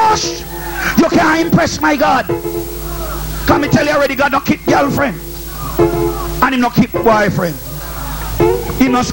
Hush! You can't impress my God. Come me tell you already, God don't keep girlfriend. And him not keep boyfriend. He must